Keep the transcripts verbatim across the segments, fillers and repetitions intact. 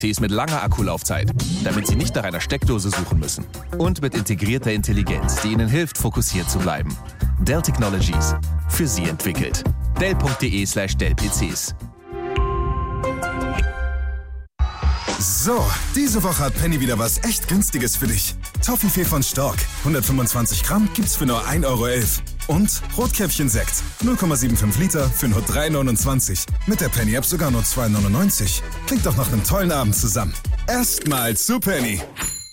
Tees mit langer Akkulaufzeit, damit Sie nicht nach einer Steckdose suchen müssen. Und mit integrierter Intelligenz, die Ihnen hilft, fokussiert zu bleiben. Dell Technologies. Für Sie entwickelt. Dell.de slash Dell-PCs. So, diese Woche hat Penny wieder was echt Günstiges für dich. Toffifee von Stork, hundertfünfundzwanzig Gramm, gibt's für nur ein Euro elf. Und Rotkäppchen-Sekt, null Komma fünfundsiebzig Liter für nur drei neunundzwanzig. Mit der Penny-App sogar nur zwei neunundneunzig. Klingt doch nach einem tollen Abend zusammen. Erstmal zu Penny.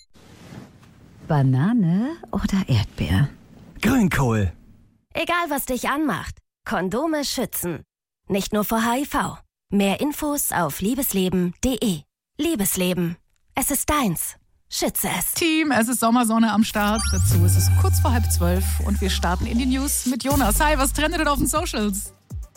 Banane oder Erdbeer? Grünkohl. Egal, was dich anmacht, Kondome schützen. Nicht nur vor H I V. Mehr Infos auf liebesleben punkt de. Liebesleben. Es ist deins. Schütze es. Team, es ist Sommersonne am Start. Dazu ist es kurz vor halb zwölf und wir starten in die News mit Jonas. Hi, was trendet denn auf den Socials?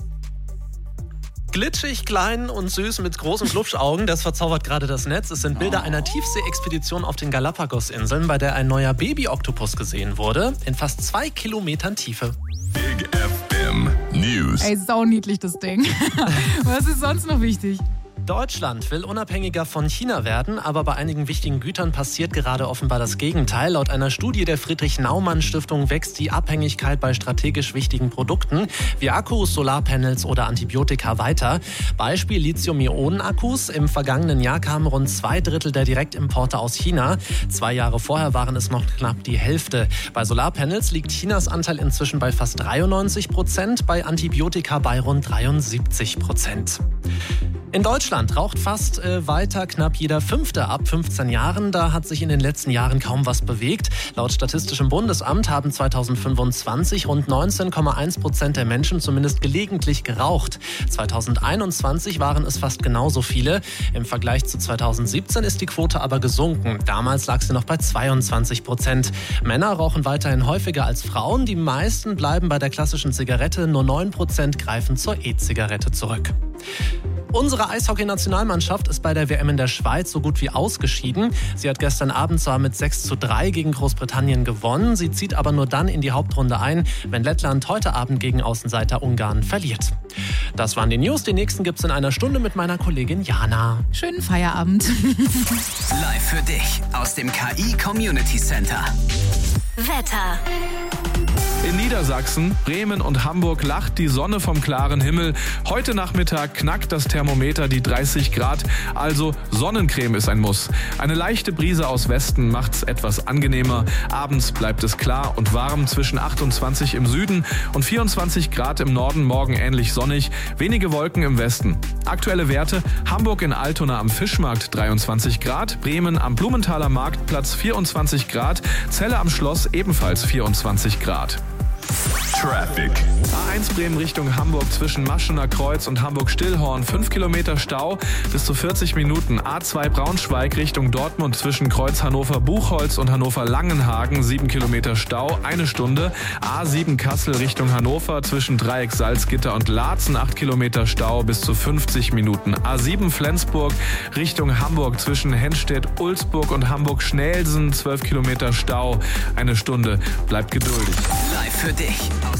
Glitschig, klein und süß mit großen Glubschaugen, das verzaubert gerade das Netz. Es sind Bilder einer Tiefsee-Expedition auf den Galapagos-Inseln, bei der ein neuer Baby-Oktopus gesehen wurde, in fast zwei Kilometern Tiefe. Big F M News. Ey, sauniedlich das Ding. Was ist sonst noch wichtig? Deutschland will unabhängiger von China werden, aber bei einigen wichtigen Gütern passiert gerade offenbar das Gegenteil. Laut einer Studie der Friedrich-Naumann-Stiftung wächst die Abhängigkeit bei strategisch wichtigen Produkten wie Akkus, Solarpanels oder Antibiotika weiter. Beispiel Lithium-Ionen-Akkus. Im vergangenen Jahr kamen rund zwei Drittel der Direktimporte aus China. Zwei Jahre vorher waren es noch knapp die Hälfte. Bei Solarpanels liegt Chinas Anteil inzwischen bei fast dreiundneunzig Prozent, bei Antibiotika bei rund dreiundsiebzig Prozent. In Deutschland raucht fast äh, weiter knapp jeder Fünfte ab fünfzehn Jahren. Da hat sich in den letzten Jahren kaum was bewegt. Laut Statistischem Bundesamt haben zweitausendfünfundzwanzig rund neunzehn Komma eins Prozent der Menschen zumindest gelegentlich geraucht. zweitausendeinundzwanzig waren es fast genauso viele. Im Vergleich zu zweitausendsiebzehn ist die Quote aber gesunken. Damals lag sie noch bei zweiundzwanzig Prozent. Männer rauchen weiterhin häufiger als Frauen. Die meisten bleiben bei der klassischen Zigarette. Nur neun Prozent greifen zur E-Zigarette zurück. Unsere Eishockey-Nationalmannschaft ist bei der W M in der Schweiz so gut wie ausgeschieden. Sie hat gestern Abend zwar mit sechs zu drei gegen Großbritannien gewonnen, sie zieht aber nur dann in die Hauptrunde ein, wenn Lettland heute Abend gegen Außenseiter Ungarn verliert. Das waren die News, die nächsten gibt's in einer Stunde mit meiner Kollegin Jana. Schönen Feierabend. Live für dich aus dem K I Community Center. Wetter. In Niedersachsen, Bremen und Hamburg lacht die Sonne vom klaren Himmel. Heute Nachmittag knackt das Thermometer die dreißig Grad, also Sonnencreme ist ein Muss. Eine leichte Brise aus Westen macht's etwas angenehmer. Abends bleibt es klar und warm, zwischen achtundzwanzig im Süden und vierundzwanzig Grad im Norden, morgen ähnlich sonnig, wenige Wolken im Westen. Aktuelle Werte: Hamburg in Altona am Fischmarkt dreiundzwanzig Grad, Bremen am Blumenthaler Marktplatz vierundzwanzig Grad, Celle am Schloss ebenfalls vierundzwanzig Grad. Traffic. A eins Bremen Richtung Hamburg zwischen Maschener Kreuz und Hamburg-Stillhorn. fünf Kilometer Stau bis zu vierzig Minuten. A zwei Braunschweig Richtung Dortmund zwischen Kreuz Hannover-Buchholz und Hannover-Langenhagen. sieben Kilometer Stau, eine Stunde. A sieben Kassel Richtung Hannover zwischen Dreieck Salzgitter und Laatzen. acht Kilometer Stau bis zu fünfzig Minuten. A sieben Flensburg Richtung Hamburg zwischen Henstedt-Ulzburg und Hamburg-Schnelsen. zwölf Kilometer Stau, eine Stunde. Bleibt geduldig. Live für dich